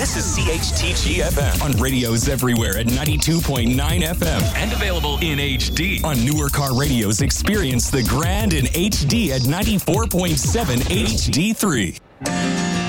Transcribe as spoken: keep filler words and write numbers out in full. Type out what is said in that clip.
This is C H T G F M on radios everywhere at ninety-two point nine F M and available in H D. On newer car radios, experience the grand in H D at ninety-four point seven H D three.